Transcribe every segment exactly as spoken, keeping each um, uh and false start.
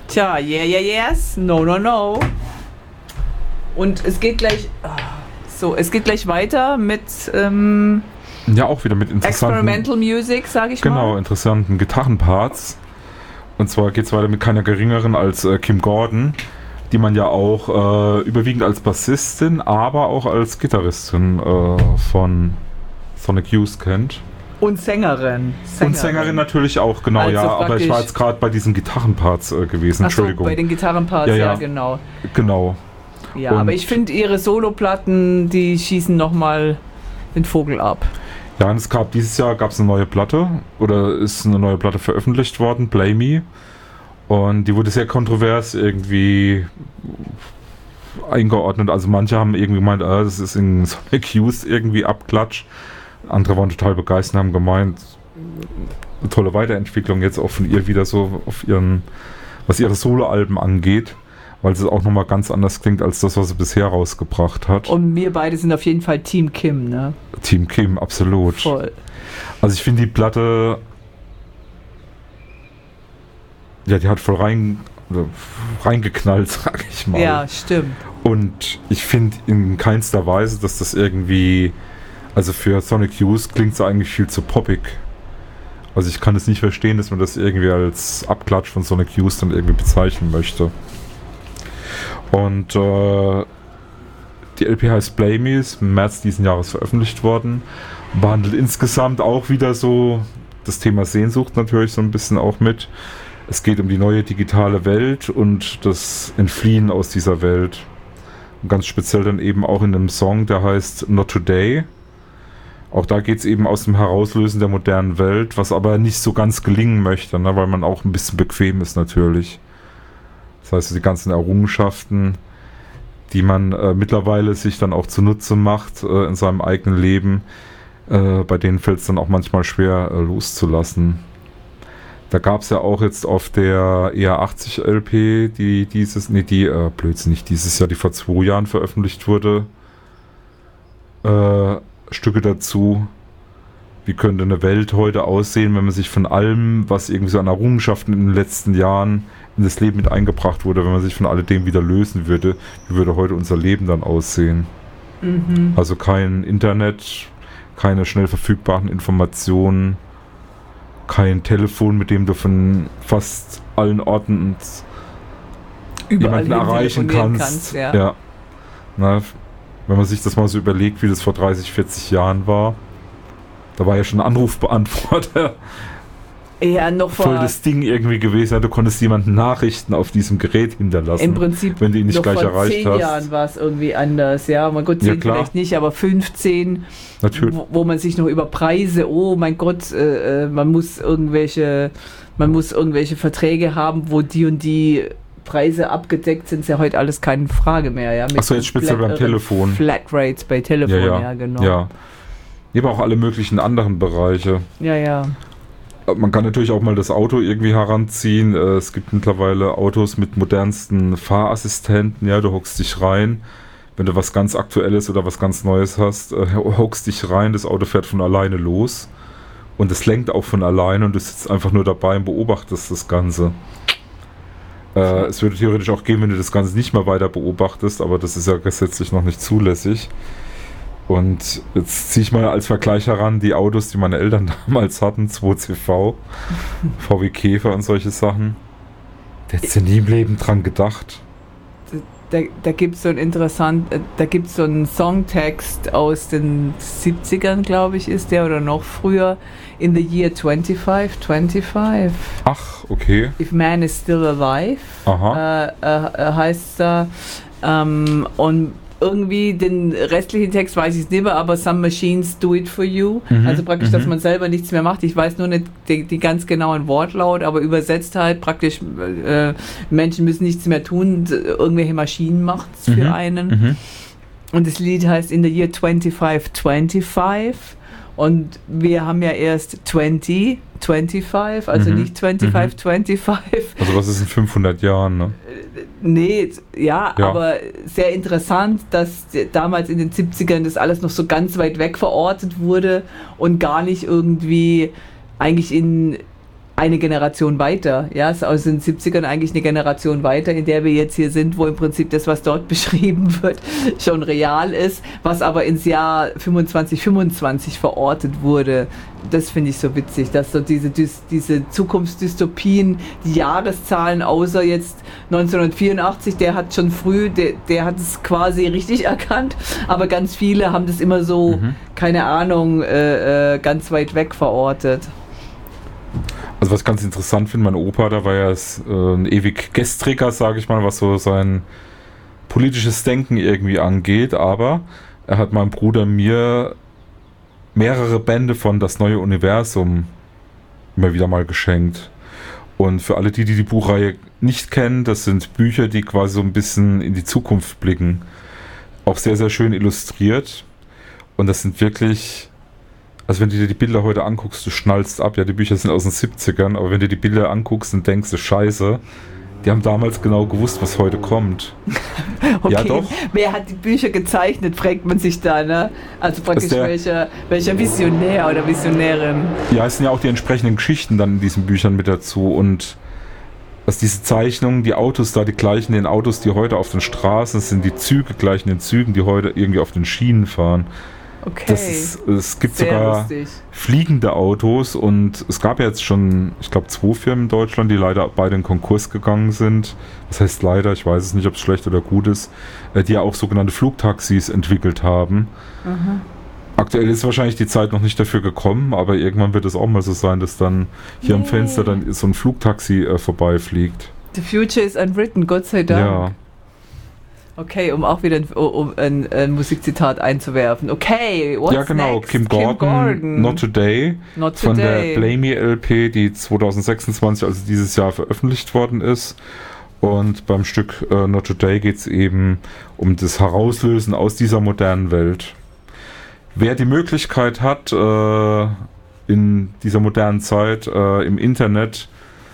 Tja, yeah, yeah, yes, no, no, no. Und es geht gleich, so, es geht gleich weiter mit ähm, ja, auch wieder mit interessanten Experimental Music, sage ich genau, mal. Genau, interessanten Gitarrenparts. Und zwar geht es weiter mit keiner geringeren als äh, Kim Gordon, die man ja auch äh, überwiegend als Bassistin, aber auch als Gitarristin äh, von Sonic Youth kennt. Und Sängerin. Sängerin. Und Sängerin natürlich auch, genau, also ja. Aber ich war jetzt gerade bei diesen Gitarrenparts äh, gewesen, Ach so, Entschuldigung. bei den Gitarrenparts, ja, ja. ja, genau. Genau. Ja, und aber ich finde ihre Soloplatten, die schießen nochmal den Vogel ab. Ja, und es gab dieses Jahr gab es eine neue Platte, oder ist eine neue Platte veröffentlicht worden, Play Me. Und die wurde sehr kontrovers irgendwie eingeordnet. Also manche haben irgendwie gemeint, ah, das ist in Sonic Youth irgendwie Abklatsch. Andere waren total begeistert und haben gemeint, eine tolle Weiterentwicklung jetzt auch von ihr wieder so auf ihren, was ihre Soloalben angeht, weil es auch nochmal ganz anders klingt als das, was sie bisher rausgebracht hat. Und wir beide sind auf jeden Fall Team Kim, ne? Team Kim, absolut. Voll. Also ich finde die Platte, ja, die hat voll rein, reingeknallt, sag ich mal. Ja, stimmt. Und ich finde in keinster Weise, dass das irgendwie, also für Sonic Youth klingt es eigentlich viel zu poppig. Also ich kann es nicht verstehen, dass man das irgendwie als Abklatsch von Sonic Youth dann irgendwie bezeichnen möchte. Und äh, die L P heißt Play Me, ist im März diesen Jahres veröffentlicht worden. Behandelt insgesamt auch wieder so das Thema Sehnsucht natürlich so ein bisschen auch mit. Es geht um die neue digitale Welt und das Entfliehen aus dieser Welt. Und ganz speziell dann eben auch in einem Song, der heißt Not Today. Auch da geht es eben aus dem Herauslösen der modernen Welt, was aber nicht so ganz gelingen möchte, ne, weil man auch ein bisschen bequem ist natürlich. Das heißt, die ganzen Errungenschaften, die man äh, mittlerweile sich dann auch zunutze macht äh, in seinem eigenen Leben, äh, bei denen fällt es dann auch manchmal schwer äh, loszulassen. Da gab es ja auch jetzt auf der E R achtzig L P, die dieses, nee, die, äh, Blödsinn, nicht dieses Jahr, die vor zwei Jahren veröffentlicht wurde, äh, Stücke dazu. Wie könnte eine Welt heute aussehen, wenn man sich von allem, was irgendwie so an Errungenschaften in den letzten Jahren in das Leben mit eingebracht wurde, wenn man sich von alledem wieder lösen würde, wie würde heute unser Leben dann aussehen? Mhm. Also kein Internet, keine schnell verfügbaren Informationen, kein Telefon, mit dem du von fast allen Orten überall jemanden erreichen kannst. kannst ja. Ja. Na, wenn man sich das mal so überlegt, wie das vor dreißig, vierzig Jahren war, da war ja schon ein Anrufbeantworter ja, noch voll vor das Ding irgendwie gewesen. Ja, du konntest jemanden Nachrichten auf diesem Gerät hinterlassen. Im Prinzip, wenn du ihn nicht noch gleich vor erreicht zehn hast. Jahren war es irgendwie anders. Ja, mein Gott, zehn Ja, vielleicht nicht, aber fünfzehn, Natürlich. Wo, wo man sich noch über Preise, oh mein Gott, äh, äh, man muss irgendwelche, man muss irgendwelche Verträge haben, wo die und die Preise abgedeckt sind, ist ja heute alles keine Frage mehr. Ja, Achso, jetzt speziell beim Telefon. Flatrates bei Telefon, ja, ja, ja genau. Ja. Aber auch alle möglichen anderen Bereiche. Ja, ja. Man kann natürlich auch mal das Auto irgendwie heranziehen. Es gibt mittlerweile Autos mit modernsten Fahrassistenten. Ja, du hockst dich rein. Wenn du was ganz Aktuelles oder was ganz Neues hast, äh, hockst dich rein, das Auto fährt von alleine los. Und es lenkt auch von alleine und du sitzt einfach nur dabei und beobachtest das Ganze. Äh, es würde theoretisch auch gehen, wenn du das Ganze nicht mal weiter beobachtest, aber das ist ja gesetzlich noch nicht zulässig. Und jetzt ziehe ich mal als Vergleich heran die Autos, die meine Eltern damals hatten, zwei C V, V W Käfer und solche Sachen. Da hättest du nie im Leben dran gedacht. Da, da gibt es so ein interessant, da gibt es so einen Songtext aus den siebzigern, glaube ich, ist der, oder noch früher, in the year twenty-five twenty-five. Ach, okay. If man is still alive, Aha. Äh, äh, heißt da, ähm, und irgendwie den restlichen Text weiß ich nicht mehr, aber some machines do it for you. Mhm, also praktisch, dass man selber nichts mehr macht. Ich weiß nur nicht die, die ganz genauen Wortlaut, aber übersetzt halt praktisch, äh, Menschen müssen nichts mehr tun, irgendwelche Maschinen macht es für mhm, einen. Mhm. Und das Lied heißt In the Year twenty-five twenty-five und wir haben ja erst twenty twenty-five, also mhm, nicht twenty-five mhm. twenty-five. Also was ist in fünfhundert Jahren, ne? Nee, ja, ja, aber sehr interessant, dass damals in den siebzigern das alles noch so ganz weit weg verortet wurde und gar nicht irgendwie eigentlich in eine Generation weiter. Ja, es ist aus den siebzigern eigentlich eine Generation weiter, in der wir jetzt hier sind, wo im Prinzip das, was dort beschrieben wird, schon real ist, was aber ins Jahr fünfundzwanzig fünfundzwanzig verortet wurde. Das finde ich so witzig, dass so diese, diese Zukunftsdystopien, die Jahreszahlen, außer jetzt neunzehnhundertvierundachtzig, der hat schon früh, der, der hat es quasi richtig erkannt, aber ganz viele haben das immer so, mhm. keine Ahnung, äh, äh, ganz weit weg verortet. Also was ich ganz interessant finde, mein Opa, da war ja äh, ein ewig Gestriger, sage ich mal, was so sein politisches Denken irgendwie angeht, aber er hat meinem Bruder mir mehrere Bände von Das neue Universum immer wieder mal geschenkt. Und für alle die, die die Buchreihe nicht kennen, das sind Bücher, die quasi so ein bisschen in die Zukunft blicken. Auch sehr, sehr schön illustriert. Und das sind wirklich, also wenn du dir die Bilder heute anguckst, du schnallst ab. Ja, die Bücher sind aus den siebzigern, aber wenn du die Bilder anguckst, dann denkst du, scheiße, die haben damals genau gewusst, was heute kommt. Okay. Ja, doch. Wer hat die Bücher gezeichnet, fragt man sich da, ne? Also praktisch der, welcher, welcher Visionär oder Visionärin. Ja, es sind ja auch die entsprechenden Geschichten dann in diesen Büchern mit dazu und dass diese Zeichnungen, die Autos da, die gleichen den Autos, die heute auf den Straßen sind, die Züge gleichen den Zügen, die heute irgendwie auf den Schienen fahren. Okay. Das ist, es gibt Sehr sogar lustig. Fliegende Autos und es gab ja jetzt schon, ich glaube, zwei Firmen in Deutschland, die leider beide in Konkurs gegangen sind. Das heißt leider, ich weiß es nicht, ob es schlecht oder gut ist, die ja auch sogenannte Flugtaxis entwickelt haben. Mhm. Aktuell ist wahrscheinlich die Zeit noch nicht dafür gekommen, aber irgendwann wird es auch mal so sein, dass dann hier yeah. am Fenster dann so ein Flugtaxi äh, vorbeifliegt. The future is unwritten, Gott sei Dank. Ja. Okay, um auch wieder ein, um ein, ein Musikzitat einzuwerfen. Okay, what's Ja, genau, next? Kim Gordon, Kim Gordon. Not Today, Not von Today. der Blame Me L P, die zwanzig sechsundzwanzig, also dieses Jahr, veröffentlicht worden ist. Und beim Stück äh, Not Today geht es eben um das Herauslösen aus dieser modernen Welt. Wer die Möglichkeit hat, äh, in dieser modernen Zeit äh, im Internet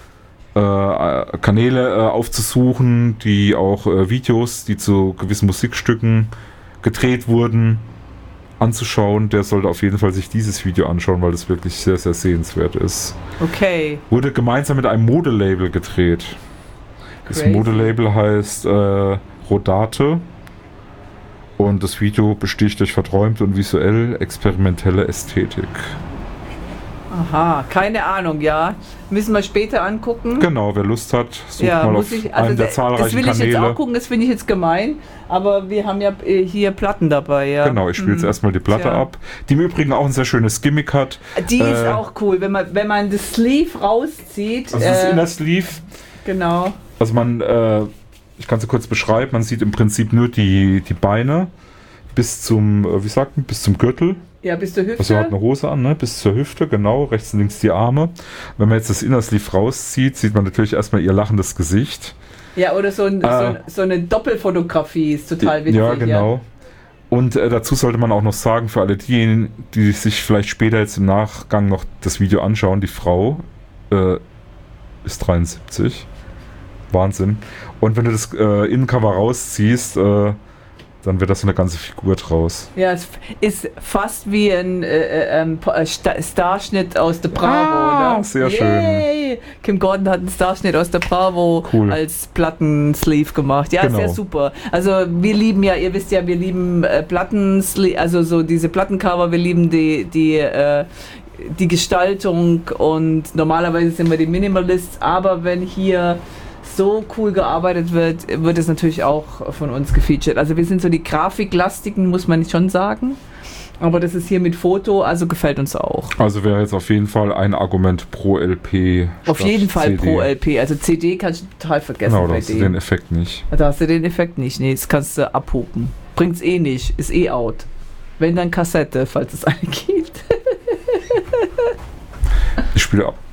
Äh, Kanäle äh, aufzusuchen, die auch äh, Videos, die zu gewissen Musikstücken gedreht wurden, anzuschauen, der sollte auf jeden Fall sich dieses Video anschauen, weil das wirklich sehr, sehr sehenswert ist. Okay. Wurde gemeinsam mit einem Modelabel gedreht. Das Crazy. Modelabel heißt äh, Rodate und das Video besticht durch verträumte und visuell experimentelle Ästhetik. Aha, keine Ahnung, ja. Müssen wir später angucken. Genau, wer Lust hat, sucht ja, mal auf ich, also einen der das zahlreichen will ich Kanäle. jetzt auch gucken, das finde ich jetzt gemein, aber wir haben ja hier Platten dabei, ja. Genau, ich spiele jetzt hm. erstmal die Platte ja. ab, die im Übrigen auch ein sehr schönes Gimmick hat. Die äh, ist auch cool, wenn man, wenn man das Sleeve rauszieht. Also das äh, Inner Sleeve. Genau. Also man, äh, ich kann es kurz beschreiben, man sieht im Prinzip nur die, die Beine bis zum, äh, wie sagt man, bis zum Gürtel. Ja, bis zur Hüfte. Also hat eine Hose an, ne? Bis zur Hüfte, genau, rechts und links die Arme. Wenn man jetzt das Inner Sleeve rauszieht, sieht man natürlich erstmal ihr lachendes Gesicht. Ja, oder so, ein, äh, so, so eine Doppelfotografie ist total witzig. Ja, genau. Ja. Und äh, dazu sollte man auch noch sagen, für alle diejenigen, die sich vielleicht später jetzt im Nachgang noch das Video anschauen, die Frau äh, ist dreiundsiebzig. Wahnsinn. Und wenn du das äh, Innencover rausziehst, äh, dann wird das so eine ganze Figur draus. Ja, es ist fast wie ein äh, äh, Starschnitt aus der Bravo, ah, oder? Sehr Yay! schön. Kim Gordon hat einen Starschnitt aus der Bravo cool. als Plattensleeve gemacht. Ja, genau. Sehr super. Also wir lieben ja, ihr wisst ja, wir lieben äh, Plattensleeve, also so diese Plattencover, wir lieben die, die, äh, die Gestaltung und normalerweise sind wir die Minimalists, aber wenn hier so cool gearbeitet wird, wird es natürlich auch von uns gefeatured. Also wir sind so die Grafiklastigen, muss man schon sagen. Aber das ist hier mit Foto, also gefällt uns auch. Also wäre jetzt auf jeden Fall ein Argument pro L P. Auf jeden Fall C D. Pro L P. Also C D kannst du total vergessen. Genau, da hast du den Effekt nicht. Da hast du den Effekt nicht. Nee, das kannst du abhupen. Bringt's eh nicht. Ist eh out. Wenn dann Kassette, falls es eine gibt. Ich spiele ab.